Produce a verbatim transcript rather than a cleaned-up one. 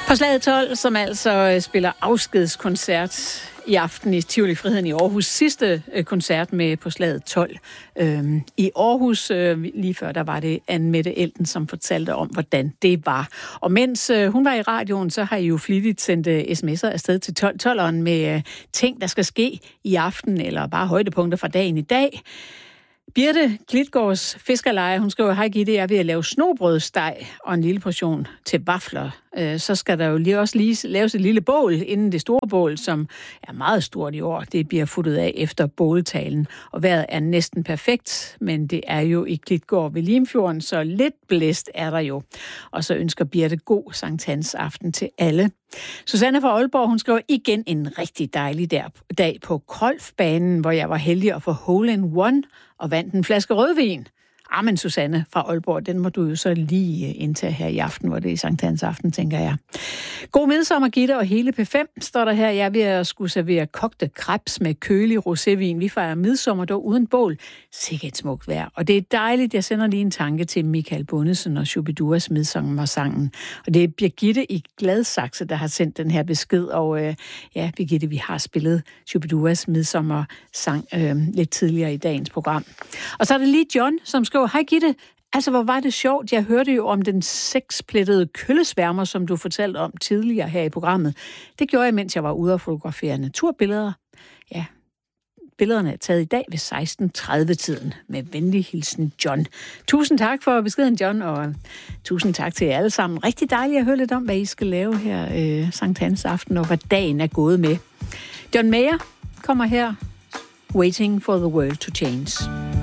På Slaget tolv, som altså spiller afskedskoncert i aften i Tivoli Friheden i Aarhus. Sidste koncert med på Slaget tolv. Øhm, I Aarhus, øh, lige før, der var det Anne-Mette Elten, som fortalte om, hvordan det var. Og mens øh, hun var i radioen, så har I jo flittigt sendt øh, sms'er afsted til tolv tolveren med øh, ting, der skal ske i aften, eller bare højdepunkter fra dagen i dag. Birte Klitgaards fiskerleje, hun skriver, hej Gitte, jeg er ved at lave snobrødsteg og en lille portion til vafler. Så skal der jo lige også lige laves et lille bål inden det store bål, som er meget stort i år. Det bliver futtet af efter båltalen, og vejret er næsten perfekt, men det er jo i Klitgaard ved Limfjorden, så lidt blæst er der jo. Og så ønsker Birte god Sankt Hans aften til alle. Susanne fra Aalborg, hun skriver igen en rigtig dejlig dag på golfbanen, hvor jeg var heldig at få hole in one og vandt en flaske rødvin. Ah, men Susanne fra Aalborg, den må du jo så lige indtage her i aften, hvor det er Sankt Hans aften, tænker jeg. God midsommer, Gitte, og hele P fem står der her. Jeg er ved at skulle servere kogte krebs med kølig rosévin. Vi fejrer midsommer dog uden bål. Sikkert et smukt vejr. Og det er dejligt. Jeg sender lige en tanke til Michael Bundesen og Shubiduas midsommersangen. Og det er Birgitte i Gladsaxe, der har sendt den her besked. Og øh, ja, Birgitte, vi har spillet Shubiduas midsommersang øh, lidt tidligere i dagens program. Og så er det lige John, som skriver, hej Gitte, altså hvor var det sjovt. Jeg hørte jo om den seksplettede køllesværmer, som du fortalte om tidligere her i programmet. Det gjorde jeg, mens jeg var ude og fotografere naturbilleder. Ja, billederne er taget i dag ved seksten tredive-tiden. Med venlig hilsen, John. Tusind tak for beskeden, John, og tusind tak til jer alle sammen. Rigtig dejligt at høre lidt om, hvad I skal lave her øh, Sankt Hans aften, og hvad dagen er gået med. John Mayer kommer her. Waiting for the world to change.